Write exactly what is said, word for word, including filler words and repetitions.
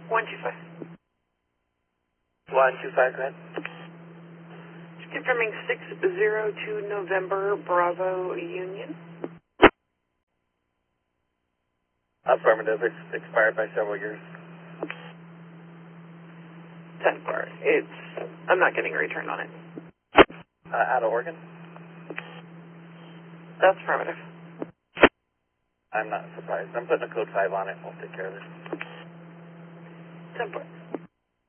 one two five. one two five, go ahead. Just confirming six zero two November, Bravo Union. Affirmative, it's expired by several years. ten bar. It's, I'm not getting a return on it. Uh, out of Oregon? That's affirmative. I'm not surprised. I'm putting a code five on it. We'll take care of it. ten bar.